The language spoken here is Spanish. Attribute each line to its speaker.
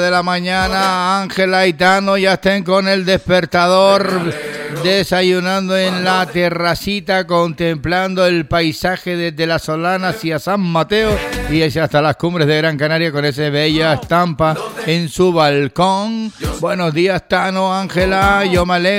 Speaker 1: de la mañana, Ángela y Tano ya estén con el despertador, desayunando en la terracita, contemplando el paisaje desde la Solana hacia San Mateo y hasta las cumbres de Gran Canaria con esa bella estampa en su balcón. Buenos días, Tano, Ángela, yo me alegro.